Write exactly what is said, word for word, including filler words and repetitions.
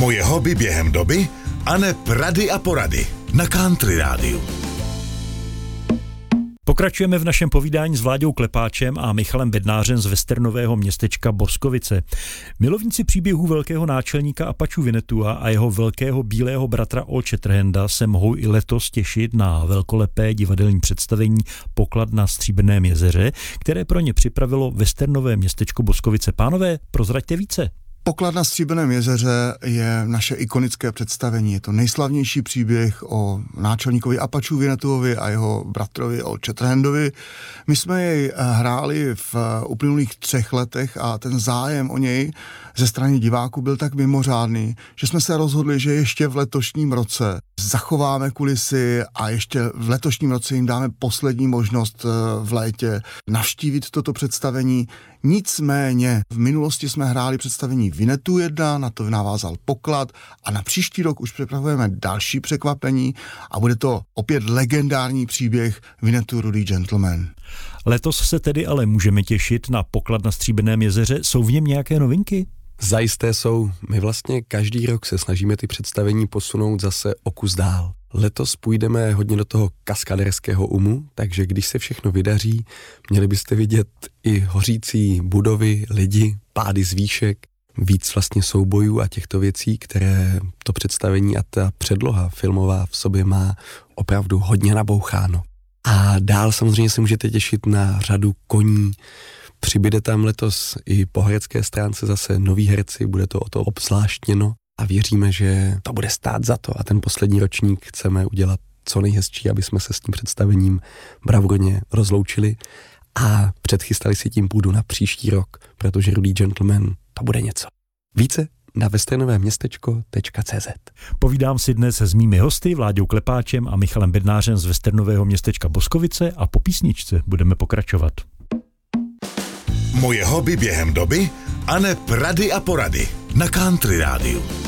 Moje hobby během doby, aneb rady a porady na Country rádiu. Pokračujeme v našem povídání s Vláďou Klepáčem a Michalem Bednářem z westernového městečka Boskovice. Milovníci příběhů velkého náčelníka Apačů Winnetua a jeho velkého bílého bratra Old Shatterhanda se mohou i letos těšit na velkolepé divadelní představení Poklad na Stříbrném jezeře, které pro ně připravilo westernové městečko Boskovice. Pánové, prozraďte více. Poklad na Stříbrném jezeře je naše ikonické představení. Je to nejslavnější příběh o náčelníkovi Apačů Winnetuovi a jeho bratrovi Old Shatterhandovi. My jsme jej hráli v uplynulých třech letech a ten zájem o něj ze strany diváků byl tak mimořádný, že jsme se rozhodli, že ještě v letošním roce zachováme kulisy a ještě v letošním roce jim dáme poslední možnost v létě navštívit toto představení. Nicméně v minulosti jsme hráli představení Winnetou jedna, na to navázal Poklad a na příští rok už připravujeme další překvapení a bude to opět legendární příběh Winnetou Rudý gentleman. Letos se tedy ale můžeme těšit na Poklad na Stříbrném jezeře. Jsou v něm nějaké novinky? Zajisté jsou. My vlastně každý rok se snažíme ty představení posunout zase o kus dál. Letos půjdeme hodně do toho kaskaderského umu, takže když se všechno vydaří, měli byste vidět i hořící budovy, lidi, pády z výšek, víc vlastně soubojů a těchto věcí, které to představení a ta předloha filmová v sobě má opravdu hodně naboucháno. A dál samozřejmě se můžete těšit na řadu koní. Přibyde tam letos i po herecké stránce zase noví herci, bude to o to obzvláštněno a věříme, že to bude stát za to a ten poslední ročník chceme udělat co nejhezčí, aby jsme se s tím představením bravurně rozloučili a předchystali si tím půdu na příští rok, protože Rudý gentleman to bude něco. Více na westernovéměstečko tečka cé zet. Povídám si dnes s mými hosty Vláďou Klepáčem a Michalem Bednářem z westernového městečka Boskovice a po písničce budeme pokračovat. Moje hobby během doby, aneb rady a porady na Country rádiu.